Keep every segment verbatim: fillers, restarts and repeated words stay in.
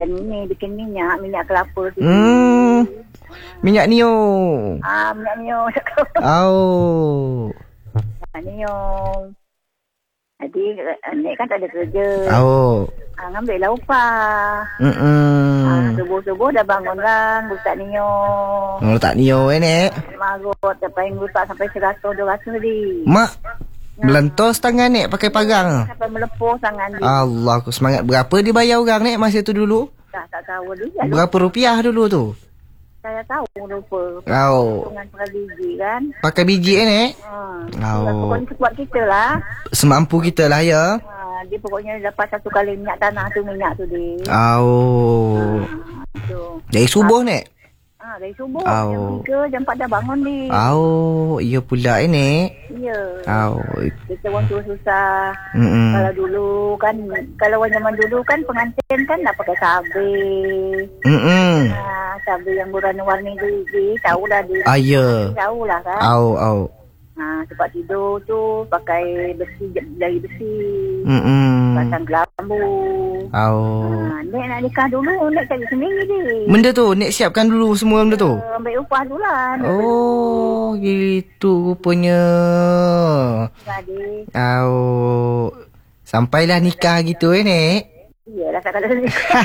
ni bikin minyak, minyak kelapa tu. Hmm. Minyak Nio. Ah, minyak Nio. Oh. Minyak Nio. Jadi Nek kan tak ada kerja. Oh. Ah, ngambil lah upah. Mm-mm. Ah, subuh-subuh dah bangun lah, letak Nio. Oh, letak Nio eh, Nek. Marut sampai letak sampai seratus dua ratus tadi. Mak, belentos tangan, Nek, pakai pagang. Sampai melepuh tangan dia. Allah, aku semangat. Berapa dibayar orang, Nek, masa tu dulu? Tak, tak tahu dia. Berapa rupiah dulu tu? Saya tahu lupa. Oh. Dengan pakai biji kan. Pakai biji eh, Nek? Ha. Oh. Pokoknya sekuat kita lah. Semampu kita lah, ya. Ha, dia pokoknya dapat satu kali minyak tanah tu, minyak tu dia. Oh. Ha, tu. Dari subuh, Nek? Ha, dari subuh. Oh. Jam tiga, jam empat dah bangun dia. Oh, iya pula eh, Nek. Ya. Oh. Kita orang tua susah. Mm-mm. Kalau dulu kan, kalau orang zaman dulu kan pengantin kan nak pakai sabit. Mm-mm. Ha, sabit yang berwarna-warni tu, dia tahulah dia. Ah, ya. Tahulah kan. Au, au. Ha, tempat tidur tu pakai besi, dari besi. Mm-mm. Pasang gelambu. Au. Ha, Nek nak nikah dulu, Nek cari sendiri dia. Benda tu, Nek siapkan dulu semua benda tu? Uh, ambil upah dulu lah. Oh, gitu rupanya. Jadi, Au. Sampailah nikah gitu eh, Nek? iyalah tak ada nikah.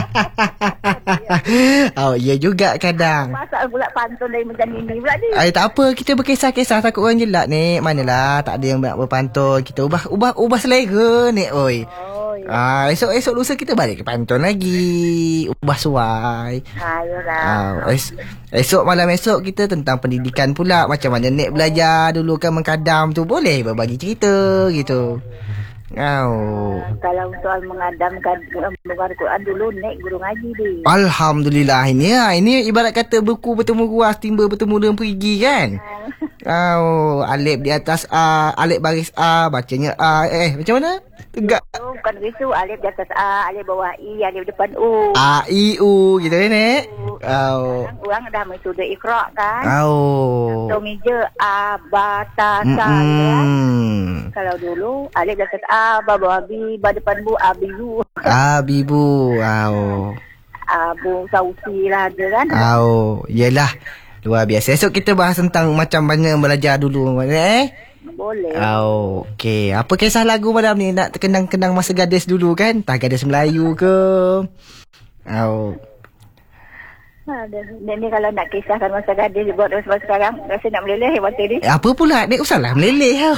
Oh, ya juga kadang. Masak pula pantun dari macam ini pula dia. Ay, tak apa, kita berkisah-kisah takut orang jelak, Nek. Manalah, tak ada yang nak berpantun. Kita ubah ubah ubah selera, Nek, oi. Oh, ya. Ah, esok-esok lusa kita balik ke pantun lagi. Ubah suai. Ayolah. Ah, es- esok malam esok kita tentang pendidikan pula. Macam mana Nek belajar dulu kan mengkadam tu. Boleh berbagi cerita gitu. Oh. Uh, kalau soal mengadamkan membaca Quran dulu, Nek guru ngaji dia. Alhamdulillah, ini ya. Ini ibarat kata buku bertemu ruas, timba bertemu dengan perigi kan. Oh, alif di atas A, alif baris A, bacanya A. Eh, macam mana? Tegak. Oh, bukan begitu. Alif di atas A, alif bawah I, alif depan U. A, I, U gitu kan, Nek? Oh. Sekarang orang dah metode Iqra kan. Oh. So meja A, Ba, Ta, Sa gitu kan. Mm-mm. Kalau dulu alif di atas A, Ba bawah B, Ba depan Bu, A, B, U. Ah, bibu. Oh. Abu Sausi lah ada kan. Oh, yelah. Luar biasa. Esok kita bahas tentang macam mana belajar dulu, eh? Boleh. Oh, okey. Apa kisah lagu malam ni? Nak kenang-kenang masa gadis dulu kan? Tak gadis Melayu ke? Oh. Ada. Dan ni kalau nak kisahkan masa gadis buat masa sekarang, rasa nak meleleh masa ni. Eh, apa pula? Nek usahlah meleleh.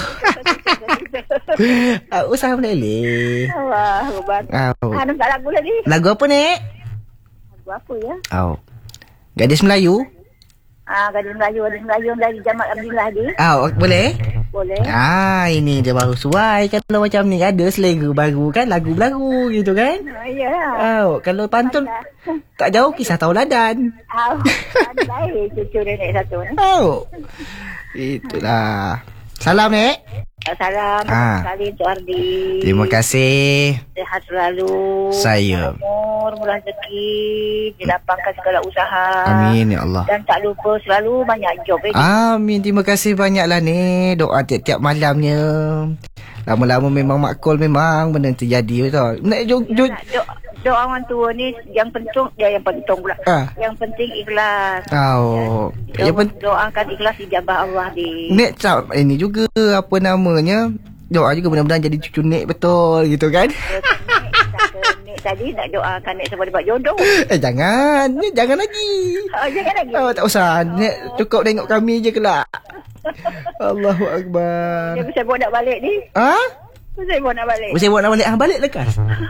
Ah, usah meleleh. Allah, hebat. Oh. Ah, nak lagu lagi. Lagu apa, Nek? Lagu apa ya? Oh. Gadis Melayu? Ah, gadis Melayu, gadis Melayu dari Jamal Abdillah ni. Oh, boleh? Boleh. Ah, ini dia baru suai. Kalau macam ni ada selera baru kan, lagu baru gitu kan? Ah, iyalah. Oh, kalau pantun tak jauh kisah tauladan. Ah, baik cucu nenek satu ni. Oh. Itulah. Salam, Nek. Salam. Ah. Sekali untuk Ardi. Terima kasih. Sehat selalu. Saya. Umur, murah rezeki. Dilapangkan segala usaha. Amin, ya Allah. Dan tak lupa selalu banyak job. Eh. Amin. Terima kasih banyaklah, Nek. Doa tiap-tiap malamnya. Lama-lama memang makul memang benda terjadi betul. Nek jo, jo. Doa, doa orang tua ni yang penting, dia yang penting pula. Ah. Yang penting ikhlas. Oh. Ya, Yang penting doakan ikhlas dijabah Allah di. Nek cap ini juga apa namanya? Doa juga mudah-mudahan jadi cucu Nek betul gitu kan? Nek tadi nak doakan Nek sebab dapat jodoh. Eh jangan, Nek jangan lagi. Oh, jangan lagi. Oh tak usah, Nek cukup tengok kami je kelak. Allahu Akbar. Dia bisa buat nak balik ni. Ha? Bisa buat nak balik. Mesti buat nak balik. Ah, balik lekas.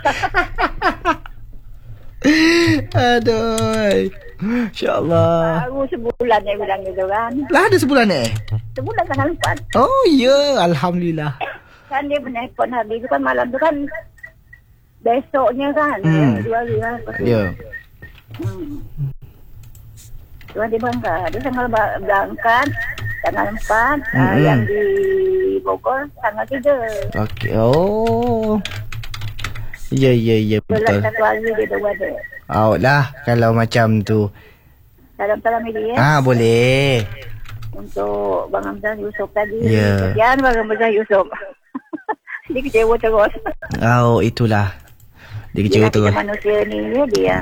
Aduh. InsyaAllah. Baru sebulan Nek bilang gitu kan. Lah ada sebulan eh? Sebulan tanggal empat. Oh ya, Alhamdulillah. Kan dia menelpon habis tu kan malam tu kan. Besoknya kan. Hmm. Dua hari lah. Ya. Hmm. Tuan dia berangkat. Dia tanggal berangkat. Tanggal empat. Hmm. Uh, yang di Bogor tanggal tiga. Okey. Oh. Ya, ya, ya. Betul. Betul. Satu hari dia dah ada. Oh lah, kalau macam tu. Salam-salam ini ya. Ah, boleh. Untuk Bang Hamzah Yusof tadi. Ya. Kesian Bang Hamzah Yusof. Dia kecewa terus. Oh, itulah. Dia Dia kecewa hati terus. manusia ni ya dia.